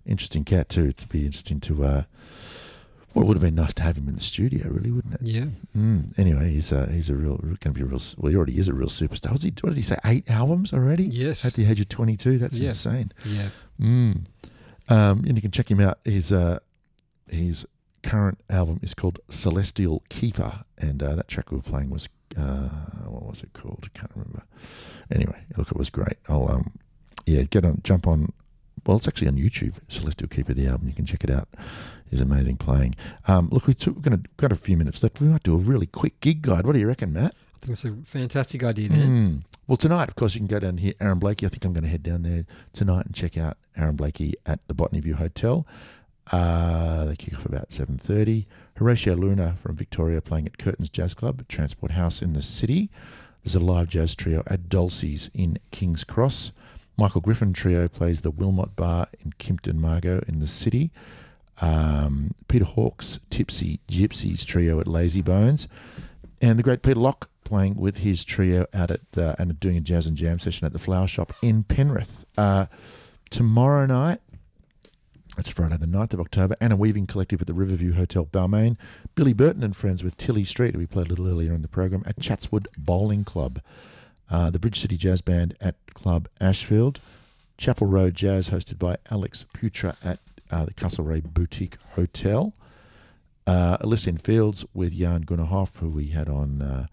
interesting cat too. It'd be interesting to. Well, it would have been nice to have him in the studio, really, wouldn't it? Yeah. Anyway, he's a real going to be a real. Well, he already is a real superstar. What did he say? 8 albums already? Yes. At the age of 22, that's insane. Yeah. And you can check him out. His current album is called Celestial Keeper, and that track we were playing was what was it called? I can't remember. Anyway, look, it was great. I'll jump on. Well, it's actually on YouTube. Celestial Keeper, the album. You can check it out. It's amazing playing. Look, got a few minutes left. We might do a really quick gig guide. What do you reckon, Matt? I think it's a fantastic idea, Dan. Well, tonight, of course, you can go down and hear Aaron Blakey. I think I'm going to head down there tonight and check out Aaron Blakey at the Botany View Hotel. They kick off about 7:30. Horatio Luna from Victoria playing at Curtains Jazz Club at Transport House in the city. There's a live jazz trio at Dulcie's in King's Cross. Michael Griffin Trio plays the Wilmot Bar in Kimpton Margot in the city. Peter Hawkes Tipsy Gypsies Trio at Lazy Bones. And the great Peter Locke playing with his trio out at and doing a jazz and jam session at the Flower Shop in Penrith. Tomorrow night, it's Friday the 9th of October, Anna Weaving Collective at the Riverview Hotel Balmain. Billy Burton and friends with Tilly Street, who we played a little earlier in the program, at Chatswood Bowling Club. The Bridge City Jazz Band at Club Ashfield. Chapel Road Jazz hosted by Alex Putra at the Castlereagh Boutique Hotel. Elysian Fields with Jan Gunnerhoff, who we had on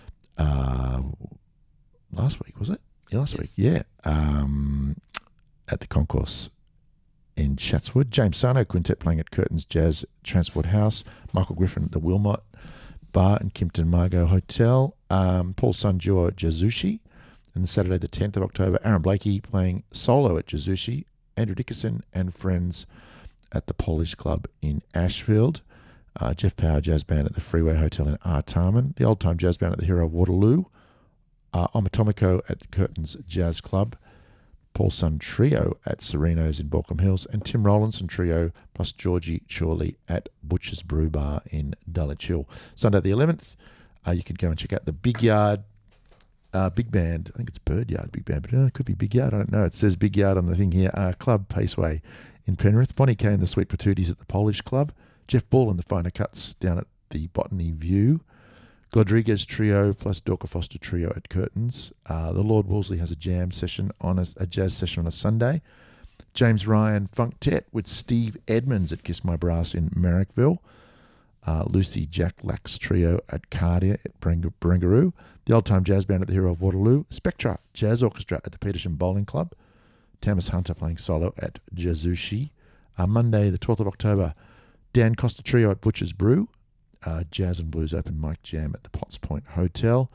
last week, was it? Yeah, last week, yeah. At the Concourse in Chatswood. James Sarno Quintet playing at Curtains Jazz Transport House. Michael Griffin at the Wilmot Bar in Kimpton Margot Hotel. Paul Sun Duo at Jazushi. And Saturday the 10th of October, Aaron Blakey playing solo at Jazushi. Andrew Dickerson and friends at the Polish Club in Ashfield. Jeff Power Jazz Band at the Freeway Hotel in Artarmon. The Old Time Jazz Band at the Hero Waterloo. Omotomiko at Curtains Jazz Club. Paul Sun Trio at Serenos in Balcombe Hills. And Tim Rowlandson Trio plus Georgie Chorley at Butcher's Brew Bar in Dulwich Hill. Sunday the 11th, you can go and check out the Big Yard Big Band. I think it's Bird Yard Big Band, but it could be Big Yard. I don't know. It says Big Yard on the thing here. Club Paceway in Penrith. Bonnie Kay and the Sweet Patooties at the Polish Club. Jeff Ball and the Finer Cuts down at the Botany View. Godriguez Trio plus Dorca Foster Trio at Curtains. The Lord Wolseley has a jam session on a jazz session on a Sunday. James Ryan Funktet with Steve Edmonds at Kiss My Brass in Marrickville. Lucy Jack Lax Trio at Cardia at Barangaroo. The Old Time Jazz Band at the Hero of Waterloo. Spectra Jazz Orchestra at the Petersham Bowling Club. Tamas Hunter playing solo at Jazushi. Monday the 12th of October, Dan Costa Trio at Butcher's Brew. Jazz and Blues Open Mic Jam at the Potts Point Hotel.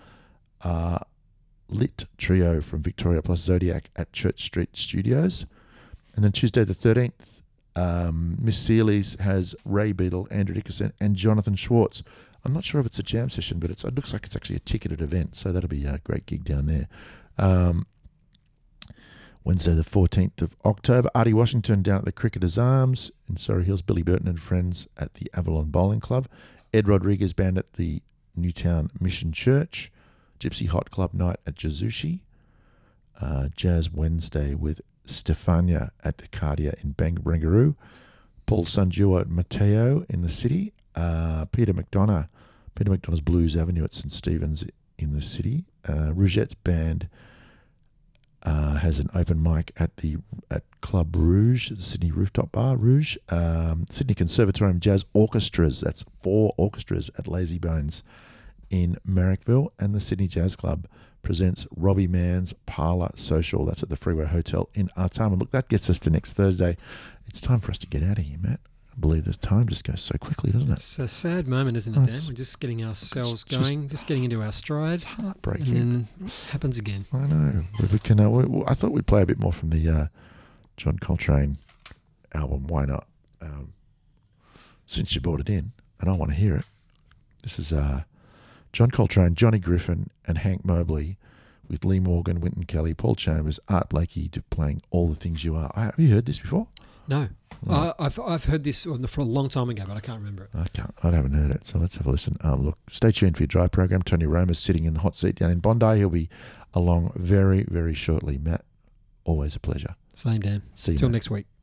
Lit Trio from Victoria plus Zodiac at Church Street Studios. And then Tuesday the 13th, Miss Seeley's has Ray Beadle, Andrew Dickerson and Jonathan Schwartz. I'm not sure if it's a jam session, but it looks like it's actually a ticketed event, so that'll be a great gig down there. Wednesday the 14th of October, Artie Washington down at the Cricketers Arms in Surrey Hills. Billy Burton and friends at the Avalon Bowling Club. Ed Rodriguez Band at the Newtown Mission Church. Gypsy Hot Club Night at Jazushi. Jazz Wednesday with Stefania at the Cardia in Barangaroo. Paul Sun Duo at Mateo in the city. Peter McDonough's Blues Avenue at St. Stephen's in the city. Rougette's band has an open mic at Club Rouge, the Sydney Rooftop Bar, Rouge. Sydney Conservatorium Jazz Orchestras, that's 4 orchestras at Lazy Bones in Marrickville. And the Sydney Jazz Club presents Robbie Mann's Parlour Social, that's at the Freeway Hotel in Artarmon. Look, that gets us to next Thursday. It's time for us to get out of here, Matt. I believe the time just goes so quickly, doesn't it? It's a sad moment, isn't it, Dan? We're just getting ourselves going, just getting into our stride. It's heartbreaking. And then it happens again. I know. We can, I thought we'd play a bit more from the John Coltrane album. Why not? Since you brought it in, and I want to hear it. This is John Coltrane, Johnny Griffin, and Hank Mobley with Lee Morgan, Wynton Kelly, Paul Chambers, Art Blakey playing All the Things You Are. Have you heard this before? No. I've heard this for a long time ago, but I can't remember it. I haven't heard it, so let's have a listen. Look, stay tuned for your drive program. Tony Romer's sitting in the hot seat down in Bondi. He'll be along very, very shortly. Matt, always a pleasure. Same, Dan. See you, Till mate. next week.